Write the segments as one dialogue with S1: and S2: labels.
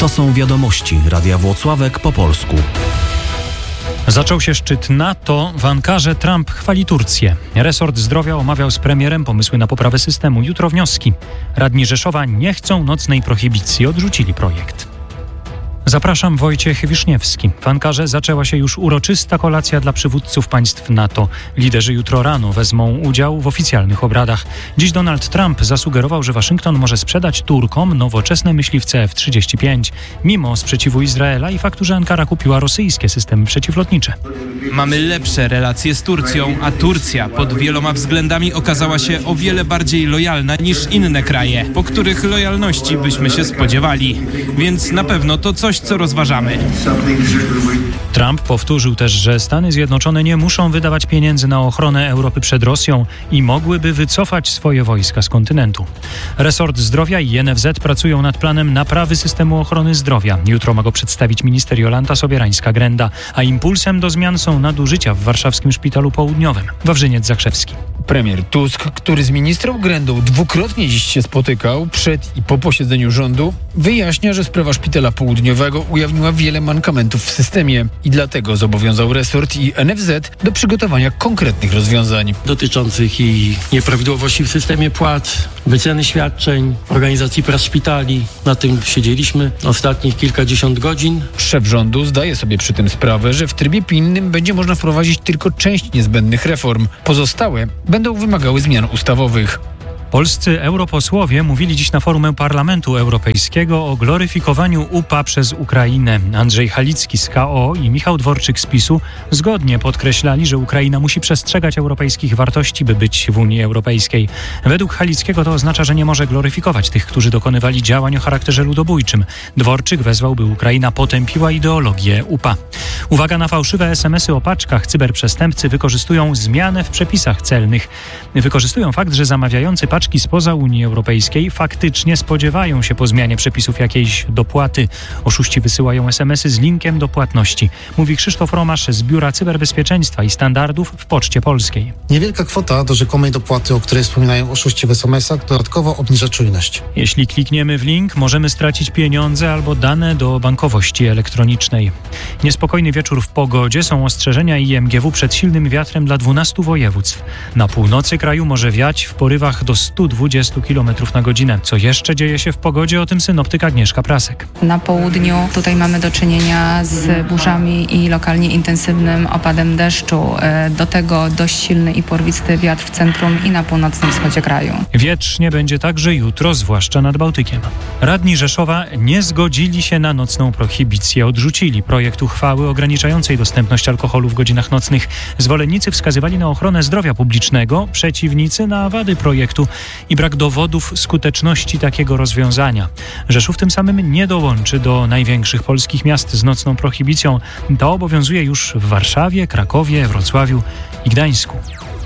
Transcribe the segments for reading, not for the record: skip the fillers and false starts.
S1: To są wiadomości Radia Włocławek po polsku.
S2: Zaczął się szczyt NATO. W Ankarze Trump chwali Turcję. Resort Zdrowia omawiał z premierem pomysły na poprawę systemu. Jutro wnioski. Radni Rzeszowa nie chcą nocnej prohibicji. Odrzucili projekt. Zapraszam, Wojciech Wiszniewski. W Ankarze zaczęła się już uroczysta kolacja dla przywódców państw NATO. Liderzy jutro rano wezmą udział w oficjalnych obradach. Dziś Donald Trump zasugerował, że Waszyngton może sprzedać Turkom nowoczesne myśliwce F-35, mimo sprzeciwu Izraela i faktu, że Ankara kupiła rosyjskie systemy przeciwlotnicze.
S3: Mamy lepsze relacje z Turcją, a Turcja pod wieloma względami okazała się o wiele bardziej lojalna niż inne kraje, po których lojalności byśmy się spodziewali. Więc na pewno to coś, co rozważamy.
S2: Trump powtórzył też, że Stany Zjednoczone nie muszą wydawać pieniędzy na ochronę Europy przed Rosją i mogłyby wycofać swoje wojska z kontynentu. Resort Zdrowia i NFZ pracują nad planem naprawy systemu ochrony zdrowia. Jutro ma go przedstawić minister Jolanta Sobierańska-Grenda, a impulsem do zmian są nadużycia w warszawskim szpitalu południowym. Wawrzyniec Zakrzewski.
S4: Premier Tusk, który z ministrą Grendą dwukrotnie dziś się spotykał, przed i po posiedzeniu rządu, wyjaśnia, że sprawa szpitala południowego ujawniła wiele mankamentów w systemie i dlatego zobowiązał resort i NFZ do przygotowania konkretnych rozwiązań.
S5: Dotyczących i nieprawidłowości w systemie płac, wyceny świadczeń, organizacji prac szpitali. Na tym siedzieliśmy ostatnich kilkadziesiąt godzin.
S4: Szef rządu zdaje sobie przy tym sprawę, że w trybie pilnym będzie można wprowadzić tylko część niezbędnych reform. Pozostałe będą wymagały zmian ustawowych.
S2: Polscy europosłowie mówili dziś na forum Parlamentu Europejskiego o gloryfikowaniu UPA przez Ukrainę. Andrzej Halicki z KO i Michał Dworczyk z PiS-u zgodnie podkreślali, że Ukraina musi przestrzegać europejskich wartości, by być w Unii Europejskiej. Według Halickiego to oznacza, że nie może gloryfikować tych, którzy dokonywali działań o charakterze ludobójczym. Dworczyk wezwał, by Ukraina potępiła ideologię UPA. Uwaga na fałszywe SMS-y o paczkach. Cyberprzestępcy wykorzystują zmianę w przepisach celnych. Wykorzystują fakt, że zamawiający paczki spoza Unii Europejskiej faktycznie spodziewają się po zmianie przepisów jakiejś dopłaty. Oszuści wysyłają SMS-y z linkiem do płatności. Mówi Krzysztof Romasz z Biura Cyberbezpieczeństwa i Standardów w Poczcie Polskiej.
S6: Niewielka kwota do rzekomej dopłaty, o której wspominają oszuści w SMS-ach, dodatkowo obniża czujność.
S2: Jeśli klikniemy w link, możemy stracić pieniądze albo dane do bankowości elektronicznej. Niespokojny wieczór w pogodzie. Są ostrzeżenia IMGW przed silnym wiatrem dla 12 województw. Na północy kraju może wiać w porywach do 120 km na godzinę. Co jeszcze dzieje się w pogodzie? O tym synoptyk Agnieszka Prasek.
S7: Na południu tutaj mamy do czynienia z burzami i lokalnie intensywnym opadem deszczu. Do tego dość silny i porwisty wiatr w centrum i na północnym wschodzie kraju.
S2: Wietrznie będzie także jutro, zwłaszcza nad Bałtykiem. Radni Rzeszowa nie zgodzili się na nocną prohibicję. Odrzucili projekt uchwały ograniczającej dostępność alkoholu w godzinach nocnych. Zwolennicy wskazywali na ochronę zdrowia publicznego, przeciwnicy na wady projektu i brak dowodów skuteczności takiego rozwiązania. Rzeszów tym samym nie dołączy do największych polskich miast z nocną prohibicją. To obowiązuje już w Warszawie, Krakowie, Wrocławiu i Gdańsku.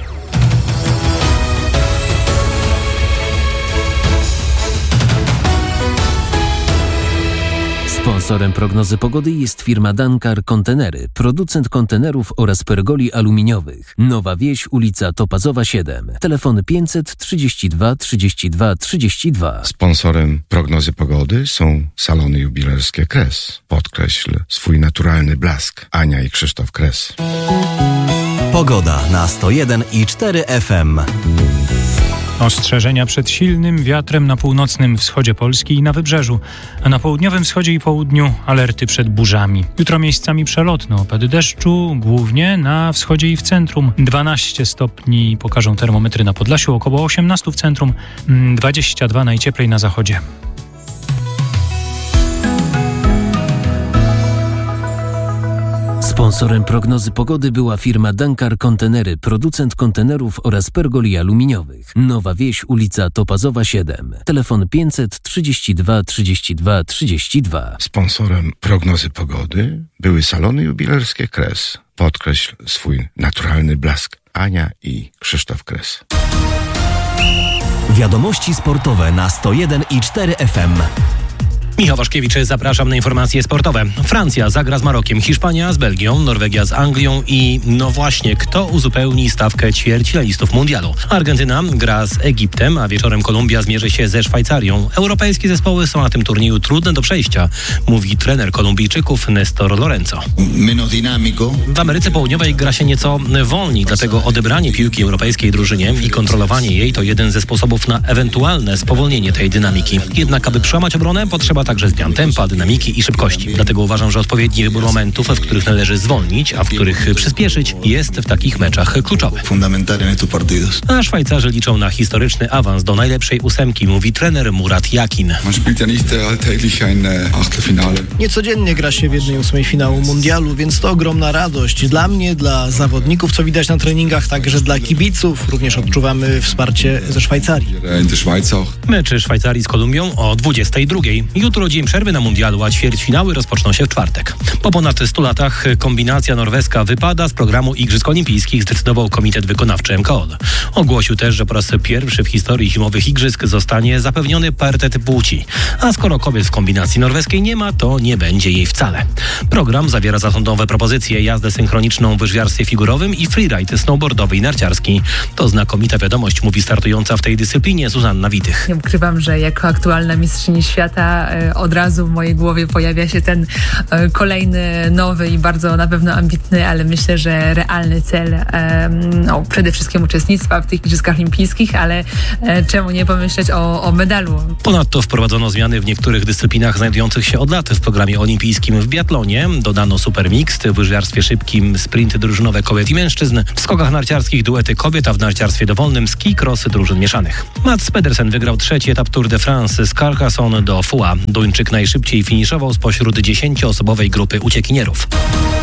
S8: Sponsorem prognozy pogody jest firma Dankar Kontenery, producent kontenerów oraz pergoli aluminiowych. Nowa Wieś, ulica Topazowa 7. Telefon 532 32 32.
S9: Sponsorem prognozy pogody są salony jubilerskie Kres. Podkreśl swój naturalny blask. Ania i Krzysztof Kres.
S1: Pogoda na 101,4 FM.
S2: Ostrzeżenia przed silnym wiatrem na północnym wschodzie Polski i na wybrzeżu, a na południowym wschodzie i południu alerty przed burzami. Jutro miejscami przelotne opady deszczu, głównie na wschodzie i w centrum. 12 stopni pokażą termometry na Podlasiu, około 18 w centrum, 22 najcieplej na zachodzie.
S8: Sponsorem prognozy pogody była firma Dankar Kontenery, producent kontenerów oraz pergoli aluminiowych. Nowa Wieś, ulica Topazowa 7. Telefon 532 32 32.
S9: Sponsorem prognozy pogody były salony jubilerskie Kres. Podkreśl swój naturalny blask. Ania i Krzysztof Kres.
S1: Wiadomości sportowe na 101,4 FM.
S10: Michał Waszkiewicz, zapraszam na informacje sportowe. Francja zagra z Marokiem, Hiszpania z Belgią, Norwegia z Anglią i no właśnie, kto uzupełni stawkę ćwierćfinalistów mundialu? Argentyna gra z Egiptem, a wieczorem Kolumbia zmierzy się ze Szwajcarią. Europejskie zespoły są na tym turnieju trudne do przejścia, mówi trener Kolumbijczyków Néstor Lorenzo. W Ameryce Południowej gra się nieco wolniej, dlatego odebranie piłki europejskiej drużynie i kontrolowanie jej to jeden ze sposobów na ewentualne spowolnienie tej dynamiki. Jednak aby przełamać obronę, potrzeba także zmian tempa, dynamiki i szybkości. Dlatego uważam, że odpowiedni wybór momentów, w których należy zwolnić, a w których przyspieszyć, jest w takich meczach kluczowy. A Szwajcarzy liczą na historyczny awans do najlepszej ósemki, mówi trener Murat Yakin.
S11: Niecodziennie gra się w 1/8 finału mundialu, więc to ogromna radość dla mnie, dla zawodników, co widać na treningach, także dla kibiców. Również odczuwamy wsparcie ze Szwajcarii.
S10: Mecz Szwajcarii z Kolumbią o 22:00. Jutro dzień przerwy na mundialu, a ćwierćfinały rozpoczną się w czwartek. Po ponad 100 latach kombinacja norweska wypada z programu Igrzysk Olimpijskich, zdecydował Komitet Wykonawczy MKOL. Ogłosił też, że po raz pierwszy w historii zimowych igrzysk zostanie zapewniony parytet płci. A skoro kobiet w kombinacji norweskiej nie ma, to nie będzie jej wcale. Program zawiera zasądowe propozycje: jazdę synchroniczną w łyżwiarstwie figurowym i freeride snowboardowy i narciarski. To znakomita wiadomość, mówi startująca w tej dyscyplinie Zuzanna Witych.
S12: Nie ukrywam, że jako aktualna mistrzyni świata od razu w mojej głowie pojawia się ten kolejny, nowy i bardzo na pewno ambitny, ale myślę, że realny cel, przede wszystkim uczestnictwa w tych Igrzyskach Olimpijskich, ale czemu nie pomyśleć o medalu.
S10: Ponadto wprowadzono zmiany w niektórych dyscyplinach znajdujących się od lat w programie olimpijskim. W biatlonie dodano super mixed, w łyżwiarstwie szybkim sprinty drużynowe kobiet i mężczyzn, w skokach narciarskich duety kobiet, a w narciarstwie dowolnym ski crossy drużyn mieszanych. Mats Pedersen wygrał 3. etap Tour de France z Carcassonne do Foix. Duńczyk najszybciej finiszował spośród 10-osobowej grupy uciekinierów.